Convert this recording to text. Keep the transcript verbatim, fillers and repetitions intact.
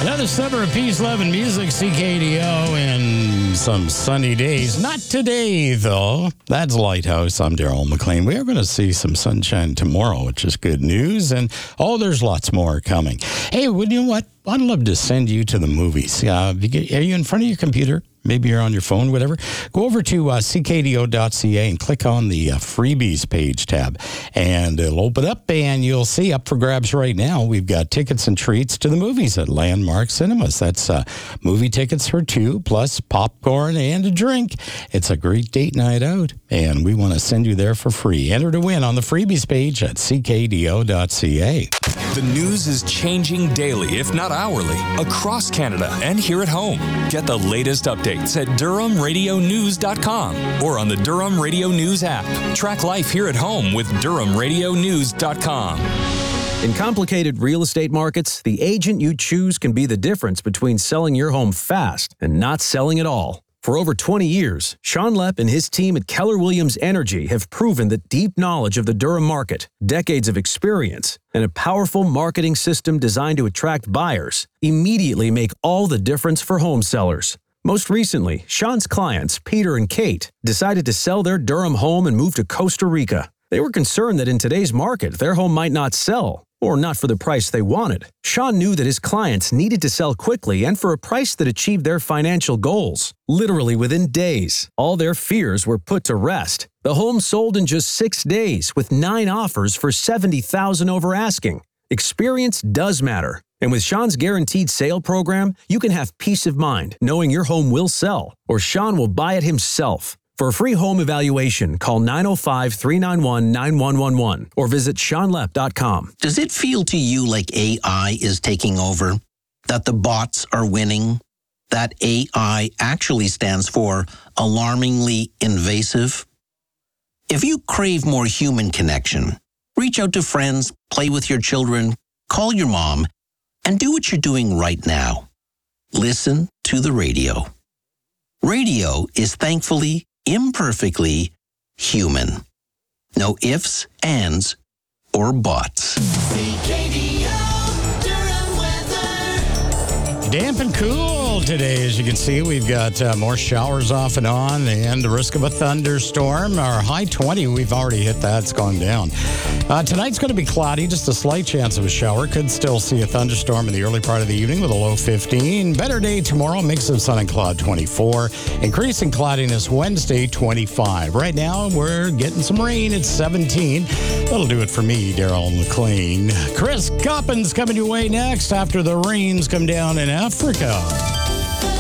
Another summer of peace, love, and music, C K D O, and some sunny days. Not today, though. That's Lighthouse. I'm Daryl McLean. We are going to see some sunshine tomorrow, which is good news. And, oh, there's lots more coming. Hey, well, you know what? I'd love to send you to the movies. Uh, are you in front of your computer? Maybe you're on your phone, whatever. Go over to uh, c k d o dot c a and click on the uh, freebies page tab. And it'll open up, and you'll see up for grabs right now. We've got tickets and treats to the movies at Landmark Cinemas. That's uh, movie tickets for two, plus popcorn and a drink. It's a great date night out, and we want to send you there for free. Enter to win on the freebies page at c k d o dot c a. The news is changing daily, if not hourly, across Canada and here at home. Get the latest updates at durham radio news dot com or on the Durham Radio News app. Track life here at home with durham radio news dot com. In complicated real estate markets, the agent you choose can be the difference between selling your home fast and not selling at all. For over twenty years, Sean Lepp and his team at Keller Williams Energy have proven that deep knowledge of the Durham market, decades of experience, and a powerful marketing system designed to attract buyers immediately make all the difference for home sellers. Most recently, Sean's clients, Peter and Kate, decided to sell their Durham home and move to Costa Rica. They were concerned that in today's market, their home might not sell, or not for the price they wanted. Sean knew that his clients needed to sell quickly and for a price that achieved their financial goals. Literally within days, all their fears were put to rest. The home sold in just six days with nine offers for seventy thousand dollars over asking. Experience does matter. And with Sean's Guaranteed Sale program, you can have peace of mind knowing your home will sell, or Sean will buy it himself. For a free home evaluation, call nine oh five, three nine one, nine one one one or visit sean lepp dot com. Does it feel to you like A I is taking over? That the bots are winning? That A I actually stands for alarmingly invasive? If you crave more human connection, reach out to friends, play with your children, call your mom, and do what you're doing right now. Listen to the radio. Radio is thankfully, imperfectly human. No ifs, ands, or buts. Damp and cool today, as you can see. We've got uh, more showers off and on and the risk of a thunderstorm. Our high twenty, we've already hit that. It's gone down. Uh, tonight's going to be cloudy, just a slight chance of a shower. Could still see a thunderstorm in the early part of the evening with a low fifteen. Better day tomorrow, mix of sun and cloud, twenty-four. Increasing cloudiness Wednesday, twenty-five. Right now, we're getting some rain at seventeen. That'll do it for me, Daryl McLean. Chris Coppins coming your way next after the rains come down in Africa.